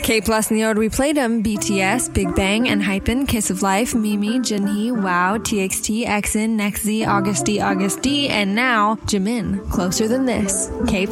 K plus ni we played them BTS, Big Bang, and Hypen, Kiss of Life, Mimi, Jinhee, WOW, TXT, EXIN, NEXT Z, August D, and now Jimin, Closer Than This. K plus.